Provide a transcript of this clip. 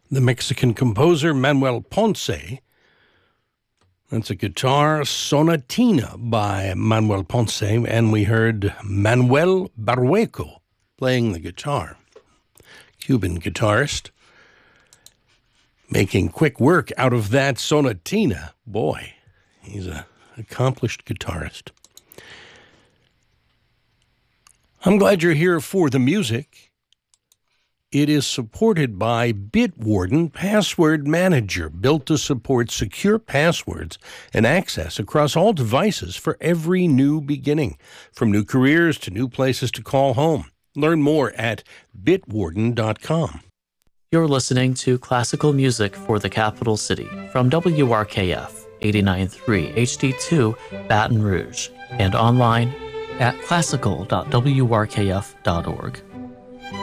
the Mexican composer Manuel Ponce. That's a guitar sonatina by Manuel Ponce, and we heard Manuel Barrueco playing the guitar. Cuban guitarist, making quick work out of that sonatina. Boy, he's an accomplished guitarist. I'm glad you're here for the music. It is supported by Bitwarden Password Manager, built to support secure passwords and access across all devices for every new beginning, from new careers to new places to call home. Learn more at bitwarden.com. You're listening to classical music for the capital city from WRKF 89.3 HD2 Baton Rouge and online at classical.wrkf.org.